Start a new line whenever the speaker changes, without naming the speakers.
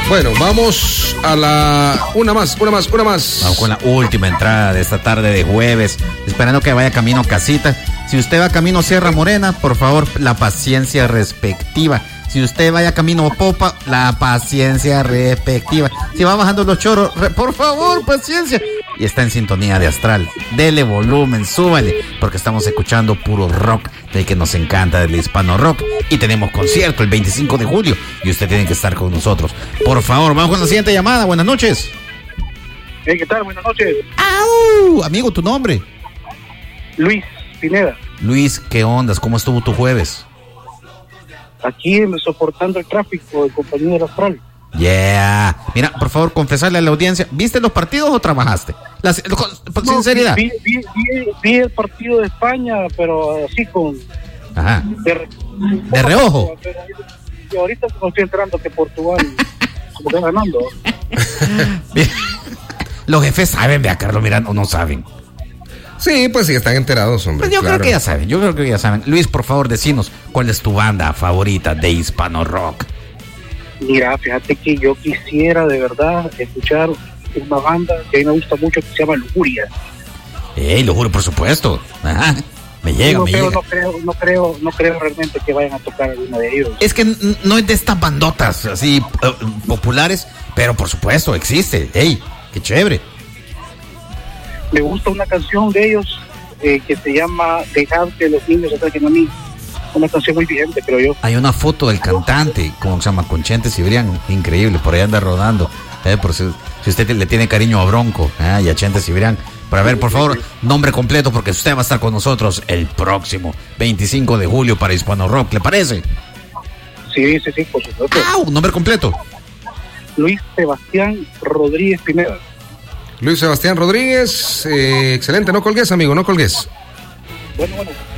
Bueno, vamos a una más.
Vamos con la última entrada de esta tarde de jueves, esperando que vaya camino a casita. Si usted va camino a Sierra Morena, por favor, la paciencia respectiva. Si usted vaya camino a Popa, la paciencia respectiva. Si va bajando los Choros, por favor, paciencia. Y está en sintonía de Astral. Dele volumen, súbale, porque estamos escuchando puro rock del que nos encanta, del hispano rock. Y tenemos concierto el 25 de julio y usted tiene que estar con nosotros. Por favor, vamos con la siguiente llamada. Buenas noches.
¿Qué tal? Buenas noches.
¡Au! Amigo, ¿tu nombre?
Luis Pineda.
Luis, ¿qué ondas? ¿Cómo estuvo tu jueves?
Aquí soportando el tráfico de compañía del Astral.
Yeah. Mira, por favor, confesarle a la audiencia, ¿viste los partidos o trabajaste? Con sinceridad.
Vi el partido de España, pero así con...
Ajá. De reojo.
Y ahorita me estoy enterando que Portugal como que ganando.
Los jefes saben, vea, Carlos, mira, no saben.
Sí, pues sí, están enterados, hombre.
Pues yo
claro.
creo que ya saben. Luis, por favor, decinos, ¿cuál es tu banda favorita de hispano rock?
Mira, fíjate que yo quisiera de verdad escuchar una banda que a mí me gusta mucho que se llama Lujuria.
Lujuria, por supuesto. Ajá. Me llega.
No creo realmente que vayan a tocar alguna de ellos.
Es que no es de estas bandotas así populares, pero por supuesto existe. ¡Ey! ¡Qué chévere!
Me gusta una canción de ellos que se llama Dejad que los niños se acerquen a mí. Una canción muy vigente, creo yo.
Hay una foto del cantante, ¿cómo se llama? Con Chente Cibrián, increíble, por ahí anda rodando. Por si usted le tiene cariño a Bronco y a Chente Cibrián. Pero a ver, por favor, nombre completo, porque usted va a estar con nosotros el próximo 25 de julio para Hispano Rock, ¿le parece?
Sí, por supuesto.
Nombre completo.
Luis Sebastián Rodríguez Pineda.
Luis Sebastián Rodríguez, excelente, no colgues, amigo, no colgues.
Bueno.